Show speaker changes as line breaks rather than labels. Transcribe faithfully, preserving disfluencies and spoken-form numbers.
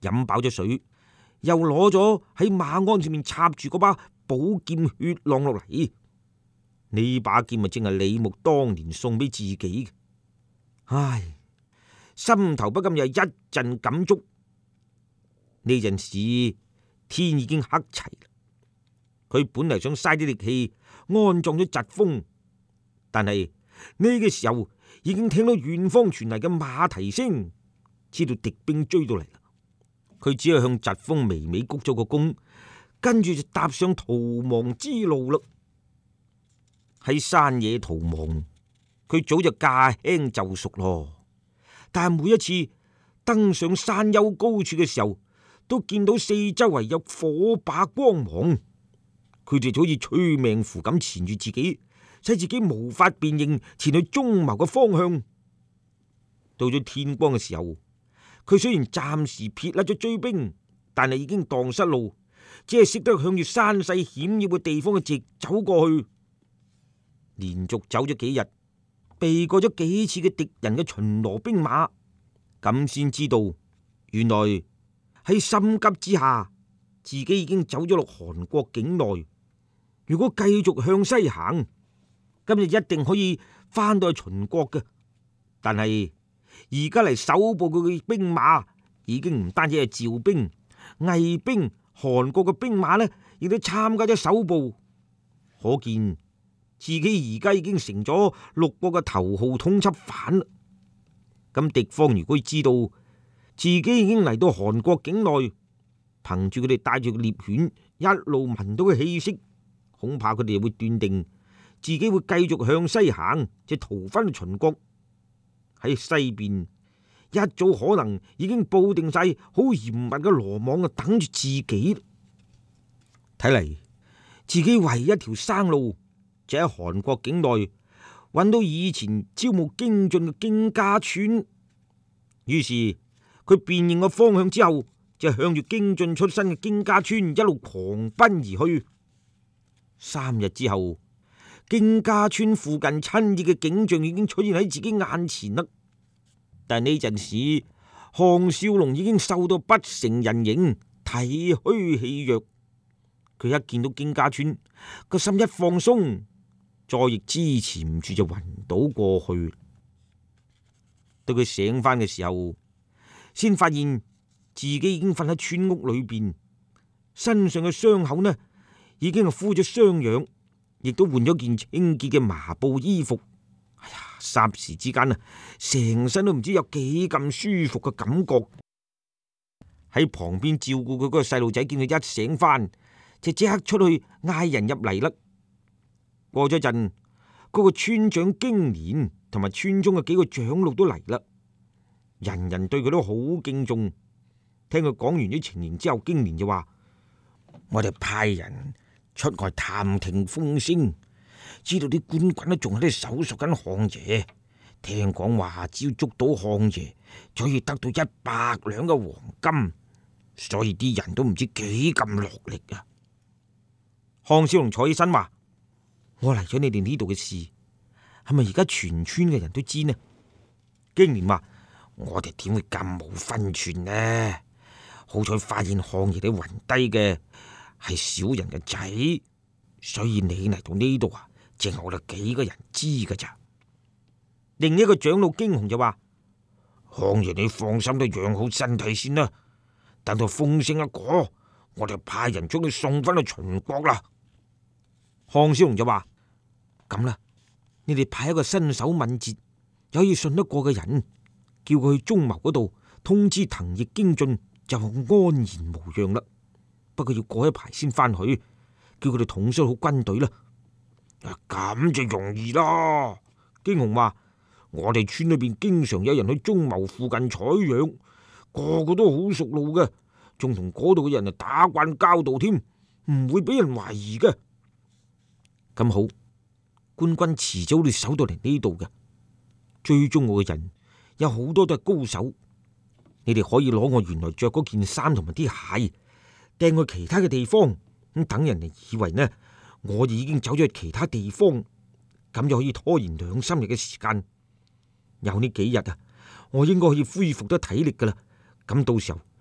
飲飽咗水，又攞咗喺馬鞍上面插住嗰把寶劍血浪落嚟。呢把劍啊，正係李牧當年送俾自己嘅。唉，心頭不禁又一陣感觸。呢陣時天已經黑齊啦，佢本嚟想嘥啲力氣安葬咗疾風，但係呢個時候已經聽到遠方傳嚟嘅馬蹄聲，知道敵兵追到嚟啦。佢只係向疾風微微鞠咗個躬，跟住就踏上逃亡之路啦。喺山野逃亡，佢早就駕輕就熟咯。但係每一次登上山丘高處嘅時候，都見到四周圍有火把光芒，佢哋就好似催命符咁纏住自己，使自己無法辨認前去中牟嘅方向。到咗天光嘅時候，佢雖然暫時撇甩咗追兵，但係已經蕩失路，只係識得向住山勢險要嘅地方嘅直走過去。連續走咗幾日，避過咗幾次嘅敵人嘅巡邏兵馬，咁先知道原來喺心急之下，自己已經走咗落韓國境內。如果繼續向西行，今日一定可以翻到去秦國嘅。但係而家嚟搜捕佢嘅兵馬，已經唔單止係趙兵、魏兵，韓國嘅兵馬呢亦都參加咗搜捕，可見自己而家已經成咗六國嘅頭號通緝犯啦。咁敵方如果知道自己已經嚟到韓國境內，憑住佢哋帶住獵犬一路聞到嘅氣息，恐怕佢哋會斷定自己會繼續向西行，即逃翻去秦國。喺西邊一早可能已經布定晒好嚴密嘅羅網啊，等住自己。睇嚟自己唯一一條生路就喺韓國境內揾到以前招募京進嘅京家村。於是佢辨認個方向之後，就向住京進出身嘅京家村一路狂奔而去。三日之後，京家村附近親熱嘅景象已經出現喺自己眼前啦。但呢陣時，項少龍已經瘦到不成人形，體虛氣弱。佢一見到京家村，個心一放鬆，再亦支持唔住就暈倒過去。到佢醒翻嘅時候，先發現自己已經瞓喺村屋裏邊，身上嘅傷口呢已經係敷咗傷藥，亦都換咗件清潔嘅麻布衣服。哎呀，霎時之間啊，成身都唔知有幾咁舒服嘅感覺。喺旁邊照顧佢嗰個細路仔見佢一醒翻，就即刻出去嗌人入嚟啦。過咗陣，嗰個村長經年同埋村中嘅幾個長老都嚟啦，人人對佢都好敬重。聽佢講完啲情形之後，經年就話：我哋派人出外探聽風聲，知道啲官軍都仲喺度搜索緊項爺。聽講話只要捉到項爺，就可以得到一百兩嘅黃金，所以啲人都唔知幾咁落力啊！項少龍坐起身話：我嚟咗你哋呢度嘅事，係咪而家全村嘅人都知呢？經年話：我哋點會咁冇分寸呢？好彩發現項爺你暈低嘅係小人嘅仔，所以你嚟到呢度啊，淨係我哋幾個人知噶咋。另一個長老驚鴻就話：項爺你放心，都養好身體先啦，等到風聲一過，我哋派人將你送翻去秦國啦。項少龍就話：咁啦，你哋派一個身手敏捷、又可以信得過嘅人，叫佢去中牟嗰度通知藤邑京進，就安然無恙啦。不過要過一排先翻去，叫佢哋統率好軍隊啦。咁就容易啦。驚鴻話：我哋村裏邊經常有人去中牟附近採藥，個個都好熟路嘅，仲同嗰度嘅人啊打慣交道添，唔會俾人懷疑嘅。咁好，官軍遲早會守到嚟呢度嘅，追蹤我嘅人有好多都係高手，你哋可以攞我原來着嗰件衫同埋啲鞋掟去其他嘅地方，咁等人哋以為呢我已經走咗去其他地方，咁就可以拖延兩三日嘅時間。有呢幾日啊，我應該可以恢復得體力噶啦。咁到時候